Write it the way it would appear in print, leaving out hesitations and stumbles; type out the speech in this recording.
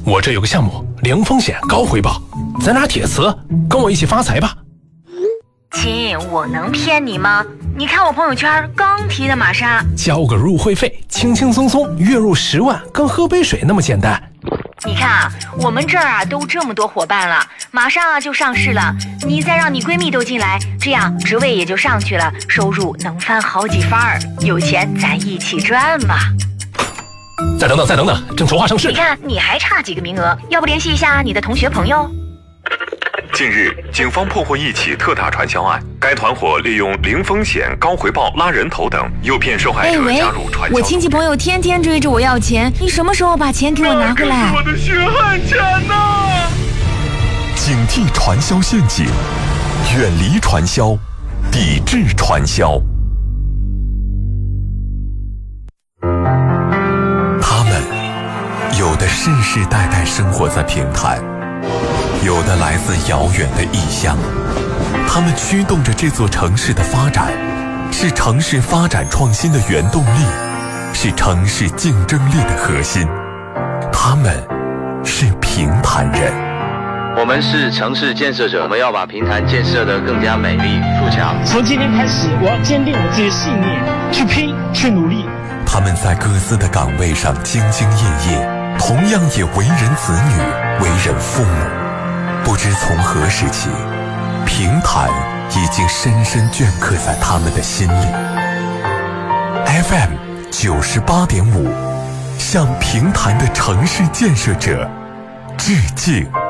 我这有个项目，零风险高回报，咱俩铁磁，跟我一起发财吧。 亲，我能骗你吗？你看我朋友圈刚提的玛莎， 交个入会费，轻轻松松月入10万，跟喝杯水那么简单。 你看啊，我们这儿啊都这么多伙伴了，马上啊就上市了，你再让你闺蜜都进来，这样职位也就上去了，收入能翻好几番儿，有钱咱一起赚嘛。 再等等，正筹划上市。 你看你还差几个名额，要不联系一下你的同学朋友？ 近日，警方破获一起特大传销案，该团伙利用零风险、高回报、拉人头等，诱骗受害者加入传销。 我亲戚朋友天天追着我要钱，你什么时候把钱给我拿回来？ 我的血汗钱呐！ 警惕传销陷阱，远离传销，抵制传销。他们有的世世代代生活在平潭，有的来自遥远的异乡，他们驱动着这座城市的发展，是城市发展创新的原动力，是城市竞争力的核心。他们是平潭人。 我们是城市建设者，我们要把平潭建设得更加美丽富强。 从今天开始，我要坚定我自己的信念，去拼，去努力。 他们在各自的岗位上兢兢业业，同样也为人子女，为人父母。不知从何时起，平潭已经深深镌刻在他们的心里。FM 98.5，向平潭的城市建设者致敬。